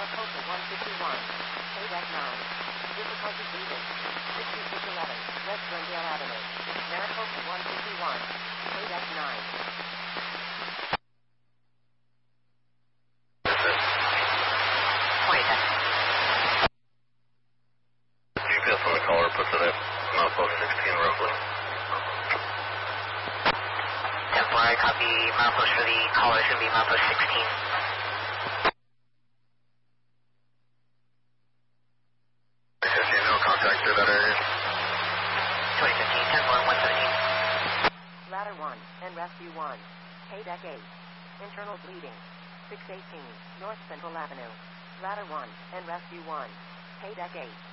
Maricopa 151. Paydeck 9. Difficulty breathing. 6611. West Glendale Avenue. Maricopa 151. Paydeck 9. GPS on the caller puts it at milepost 16 roughly. 10-4, I copy. Milepost for the caller is going to be milepost 16. This is no contact through that area. 2015, 10-4, 117. Ladder 1 and Rescue 1. Paydeck 8. Internal bleeding. 618 North Central Avenue. Ladder 1 and Rescue 1. Paydeck 8.